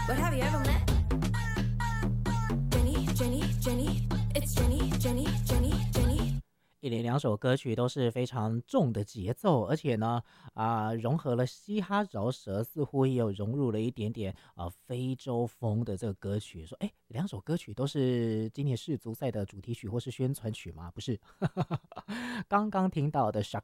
But have you ever met Jenny, Jenny, Jenny? It's Jenny, Jenny, Jenny, Jenny. 一连两首歌曲都是非常重的节奏，而且呢，融合了嘻哈饶舌，似乎也有融入了一点点非洲风的这个歌曲。说，哎，两首歌曲都是今年世足赛的主题曲或是宣传曲吗？不是，刚刚听到的 Shaka